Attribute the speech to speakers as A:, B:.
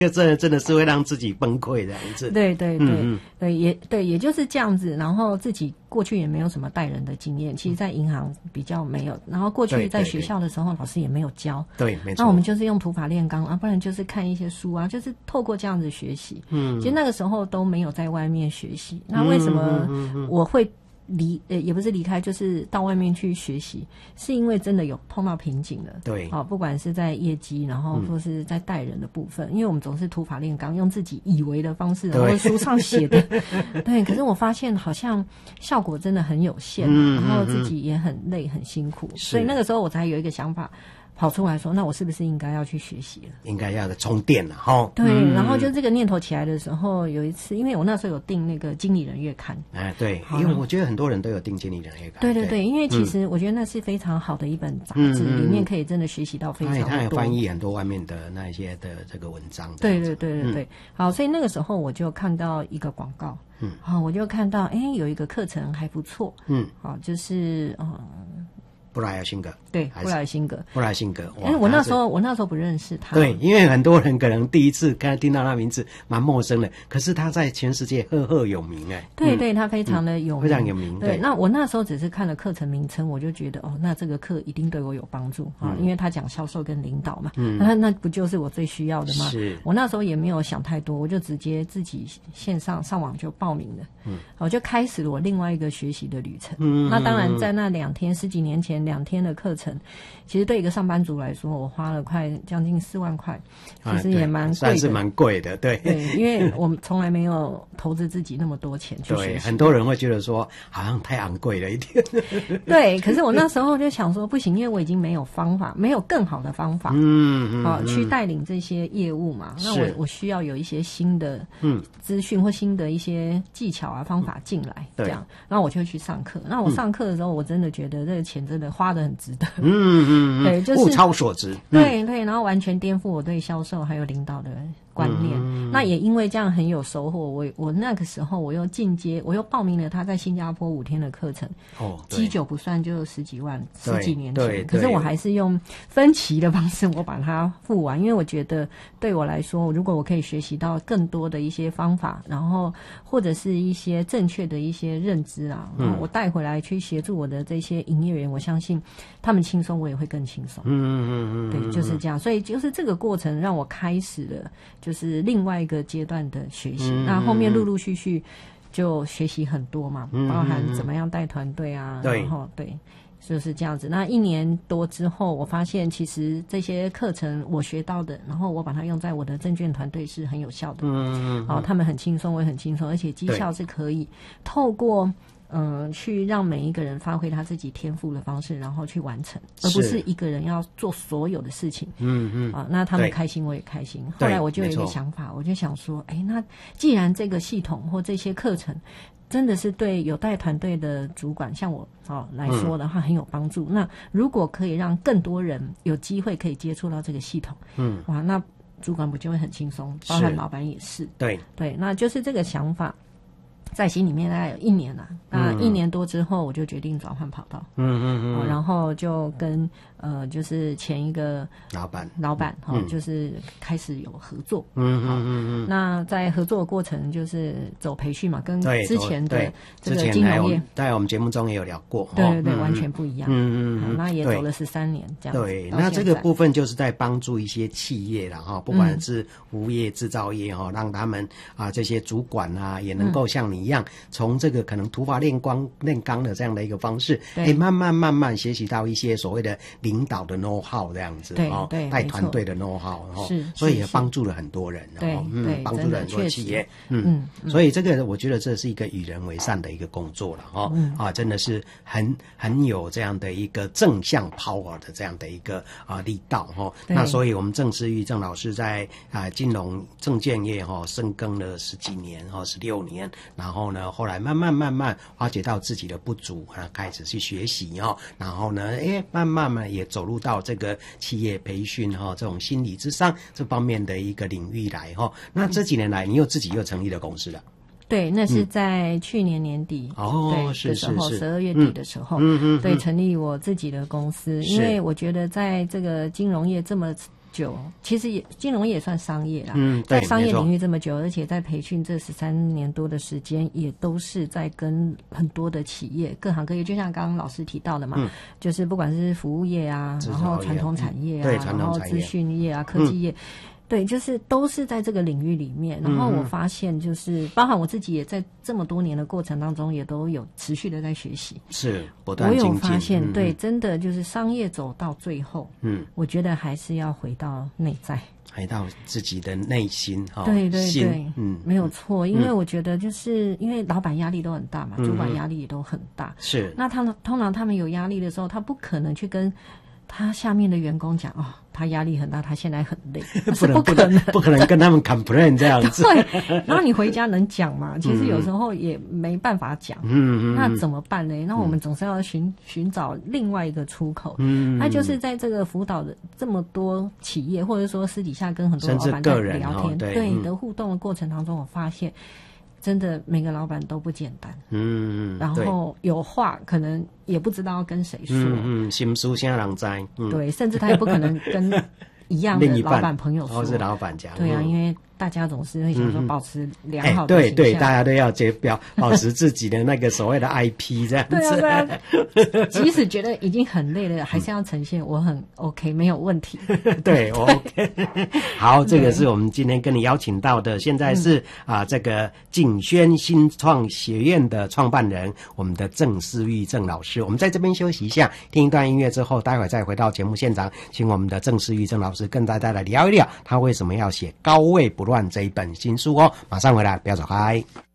A: 这真的是会让自己崩溃这样子。
B: 对对对，也就是这样子。然后自己过去也没有什么带人的经验，其实在银行比较没有。然后过去在学校的时候，老师也没有教。
A: 对，没错。
B: 那我们就是用土法炼钢啊，不然就是看一些书啊，就是透过这样子学习。其实那个时候都没有在外面学习。那为什么我会也不是离开，就是到外面去学习，是因为真的有碰到瓶颈了。
A: 对，
B: 不管是在业绩，然后或是在带人的部分，因为我们总是土法炼钢，用自己以为的方式，然后书上写的，对。可是我发现好像效果真的很有限，然后自己也很累很辛苦，所以那个时候我才有一个想法。跑出来说，那我是不是应该要去学习了？
A: 应该要充电了齁。
B: 对，然后就这个念头起来的时候，有一次，因为我那时候有订那个经理人月刊。
A: 对，因为我觉得很多人都有订经理人月刊。
B: 对对对，因为其实我觉得那是非常好的一本杂志，里面可以真的学习到非常多。
A: 他也翻译很多外面的那一些的这个文章。
B: 对对对对对，好，所以那个时候我就看到一个广告，我就看到有一个课程还不错，好，就是
A: 布莱尔辛格，
B: 对，布莱尔辛格，
A: 我
B: 那时候不认识他，
A: 对，因为很多人可能第一次刚听到他名字蛮陌生的，可是他在全世界赫赫有名
B: 对对，他非常的有名，
A: 非常有名。
B: 对，那我那时候只是看了课程名称，我就觉得那这个课一定对我有帮助啊，因为他讲销售跟领导嘛，那不就是我最需要的吗？
A: 是，
B: 我那时候也没有想太多，我就直接自己线上上网就报名了，我就开始了我另外一个学习的旅程。那当然在那2天10几年前2天的课程，其实对一个上班族来说，我花了将近4万块，其实也蛮贵的，
A: 算是蛮贵的，对。
B: 对，因为我们从来没有投资自己那么多钱去学习。
A: 对，很多人会觉得说好像太昂贵了一点。
B: 对，可是我那时候就想说不行，因为我已经没有方法，没有更好的方法，去带领这些业务嘛。那我需要有一些新的资讯或新的一些技巧啊方法进来，这样。然后我就去上课。那我上课的时候，我真的觉得这个钱真的花得很值得。对，就是
A: 物超所值。
B: 对对，然后完全颠覆我对销售还有领导的观念。那也因为这样很有收获，我那个时候我又进阶，我又报名了他在新加坡5天的课程。基酒不算就10几万，10几年前。可是我还是用分期的方式，我把它付完，因为我觉得对我来说，如果我可以学习到更多的一些方法，然后或者是一些正确的一些认知啊，我带回来去协助我的这些营业员，我相信他们轻松，我也会更轻松。对，就是这样。所以就是这个过程让我开始了就是另外一个阶段的学习。那后面陆陆续续就学习很多嘛，包含怎么样带团队啊，然后对，就是这样子。那1年多之后，我发现其实这些课程我学到的，然后我把它用在我的证券团队是很有效的。他们很轻松，我也很轻松，而且绩效是可以透过去让每一个人发挥他自己天赋的方式，然后去完成，而不是一个人要做所有的事情。那他们开心，我也开心。后来我就有一个想法，我就想说，那既然这个系统或这些课程真的是对有带团队的主管像我来说的话很有帮助，那如果可以让更多人有机会可以接触到这个系统，哇，那主管不就会很轻松，包含老板也是。对，那就是这个想法在心里面大概有1年了。那1年多之后，我就决定转换跑道。然后就跟就是前一个老板就是开始有合作。那在合作的过程就是走培训嘛，跟之前的这个金融业，
A: 在我们节目中也有聊过。
B: 对，完全不一样。那也走了13年这样子。
A: 对，那这个部分就是在帮助一些企业啦不管是服务业、制造业让他们这些主管也能够像你一样，从这个可能土法炼钢的这样的一个方式，慢慢学习到一些所谓的领导的 know how 这样子，
B: 对，
A: 带团队的 know how，
B: 是，
A: 所以也帮助了很多人，
B: 对，
A: 帮助了很多企业，所以这个我觉得这是一个与人为善的一个工作了，真的是很有这样的一个正向 power 的这样的一个力道那所以我们郑思玉郑老师在金融证券业深耕了10几年16年，然后呢后来慢慢发觉到自己的不足开始去学习然后呢慢慢也走入到这个企业培训这种心理智商这方面的一个领域来那这几年来你自己又成立了公司了。
B: 对，那是在去年年底对的时候，12月底的时候，对，成立我自己的公司。因为我觉得在这个金融业这么久，其实金融也算商业啦。
A: 对，
B: 在商业领域这么久，而且在培训这13年多的时间，也都是在跟很多的企业、各行各业，就像刚刚老师提到的嘛，就是不管是服务业啊，然后传统产业啊，然后资讯业啊、科技业。对，就是都是在这个领域里面，然后我发现就是包含我自己也在这么多年的过程当中，也都有持续的在学习，
A: 是不断精进。
B: 我有发现，对，真的就是商业走到最后，我觉得还是要回到内在，
A: 回到自己的内心，
B: 对对对，没有错，因为我觉得就是因为老板压力都很大嘛，主管压力也都很大，
A: 是，
B: 那通常他们有压力的时候，他不可能去跟他下面的员工讲他压力很大，他现在很累，不
A: 可能跟他们 complain 这样子。
B: 对，然后你回家能讲吗？其实有时候也没办法讲。那怎么办呢？那我们总是要寻找另外一个出口。那就是在这个辅导的这么多企业，或者说私底下跟很多老板在聊天，对的互动的过程当中，我发现。真的每个老板都不简单，然后有话可能也不知道要跟谁说，
A: 心事啥人知，
B: 对，甚至他也不可能跟一样的老板朋友说，
A: 或是老板讲，
B: 对啊，因为大家总是会想说保持良好的形象，
A: 对，大家都要保持自己的那个所谓的 IP 这样子。
B: 对啊，即使觉得已经很累了，还是要呈现我很 OK， 没有问题。
A: 对，我 OK。好，这个是我们今天跟你邀请到的，现在是这个景轩新创学院的创办人，我们的郑思玉郑老师。我们在这边休息一下，听一段音乐之后，待会再回到节目现场，请我们的郑思玉郑老师跟大家来聊一聊，他为什么要写《高位不乱》这一本新书哦。马上回来，不要走开。